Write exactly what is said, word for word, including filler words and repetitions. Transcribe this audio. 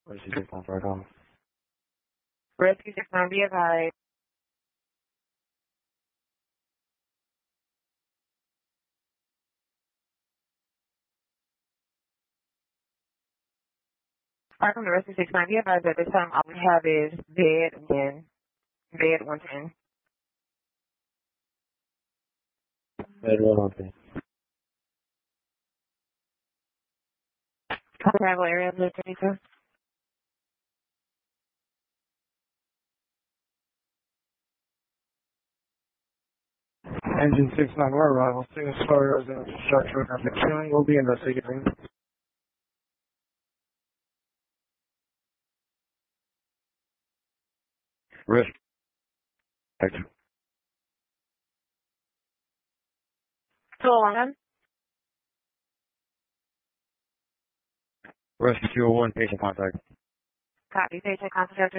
Rescue six nine five, call. Rescue six nine, be advised. All right, from the Rescue six nine, be advised at this time all we have is bed one, bed one ten. Bed one ten. Travel area of thirty-two. Engine six nine, we're arrival. Single story residential structure with nothing killing. We'll be investigating. Risk. Exit. two oh one. Rescue two oh one, patient contact. Copy. Patient contact.